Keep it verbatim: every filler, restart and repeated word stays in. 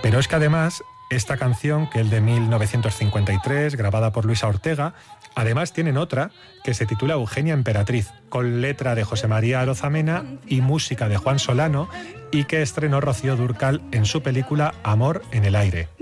Pero es que además, esta canción, que es de mil novecientos cincuenta y tres, grabada por Luisa Ortega, además tienen otra que se titula Eugenia Emperatriz, con letra de José María Arozamena y música de Juan Solano, y que estrenó Rocío Dúrcal en su película Amor en el aire.